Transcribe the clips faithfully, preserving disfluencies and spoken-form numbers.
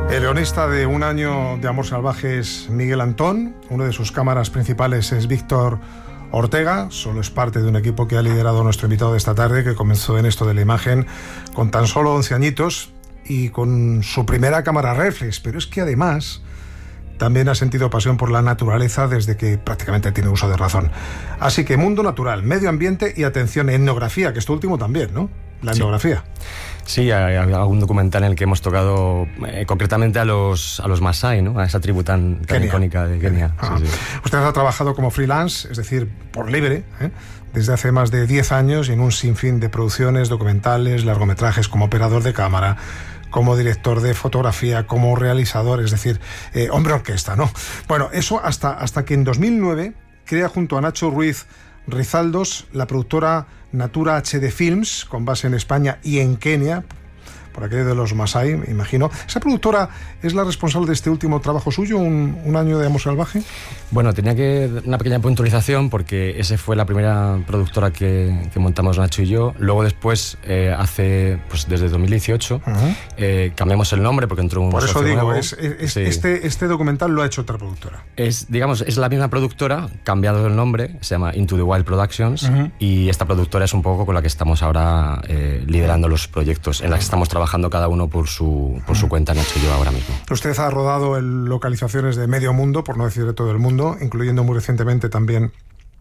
El guionista de Un año de amor salvaje es Miguel Antón. Uno de sus cámaras principales es Víctor Ortega. Solo es parte de un equipo que ha liderado nuestro invitado de esta tarde, que comenzó en esto de la imagen con tan solo once añitos y con su primera cámara reflex. Pero es que además también ha sentido pasión por la naturaleza desde que prácticamente tiene uso de razón. Así que mundo natural, medio ambiente y atención, etnografía, que esto último también, ¿no? La etnografía. Sí, sí, hay algún documental en el que hemos tocado eh, concretamente a los, a los Masái, ¿no? A esa tribu tan, tan icónica de Kenia. Ah. Sí, sí. Usted ha trabajado como freelance, es decir, por libre, ¿eh? desde hace más de diez años y en un sinfín de producciones, documentales, largometrajes, como operador de cámara, como director de fotografía, como realizador, es decir, eh, hombre orquesta, ¿no? Bueno, eso hasta, hasta que en dos mil nueve crea junto a Nacho Ruiz Rizaldos la productora Natura H D Films, con base en España y en Kenia, por aquello de los Masái, me imagino. ¿Esa productora es la responsable de este último trabajo suyo, un, un año de amor salvaje? Bueno, tenía que una pequeña puntualización porque esa fue la primera productora que, que montamos Nacho y yo. Luego después, eh, hace, pues desde dos mil dieciocho, uh-huh. eh, cambiamos el nombre porque entró un Por eso socio digo, nuevo. es, es, Sí. este, este documental lo ha hecho otra productora. Es, digamos, es la misma productora, cambiado el nombre, se llama Into the Wild Productions, uh-huh. y esta productora es un poco con la que estamos ahora eh, liderando los proyectos, en la que estamos trabajando cada uno por su, por su cuenta, Nacho y yo ahora mismo. Usted ha rodado en localizaciones de medio mundo, por no decir de todo el mundo, incluyendo muy recientemente también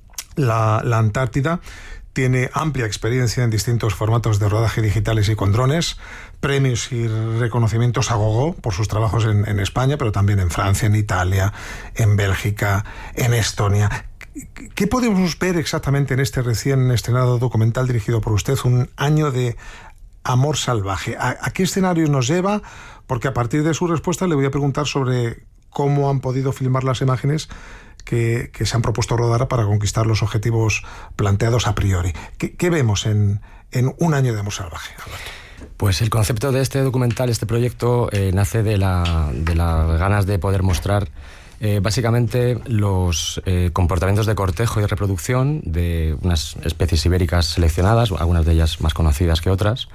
la, la Antártida. Tiene amplia experiencia en distintos formatos de rodaje digitales y con drones, premios y reconocimientos a gogo por sus trabajos en, en España, pero también en Francia, en Italia, en Bélgica, en Estonia. ¿Qué podemos ver exactamente en este recién estrenado documental dirigido por usted, Un año de amor salvaje? ¿A, a qué escenarios nos lleva? Porque a partir de su respuesta le voy a preguntar sobre cómo han podido filmar las imágenes que, que se han propuesto rodar para conquistar los objetivos planteados a priori. ¿Qué, qué vemos en, en Un año de amor salvaje, Alberto? Pues el concepto de este documental, este proyecto, eh, nace de, la, de las ganas de poder mostrar Eh, básicamente los eh, comportamientos de cortejo y reproducción de unas especies ibéricas seleccionadas, algunas de ellas más conocidas que otras,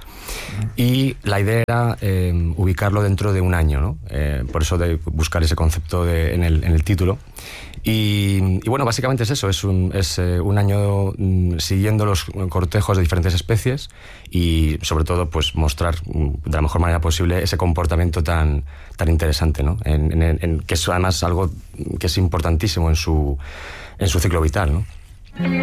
y la idea era eh, ubicarlo dentro de un año, ¿no? Eh, por eso de buscar ese concepto de, en, el, en el título. Y, y bueno, básicamente es eso, es un, es, eh, un año mm, siguiendo los cortejos de diferentes especies y sobre todo pues mostrar de la mejor manera posible ese comportamiento tan, tan interesante, ¿no? En, en, en, que es además algo que es importantísimo en su, en su ciclo vital, ¿no?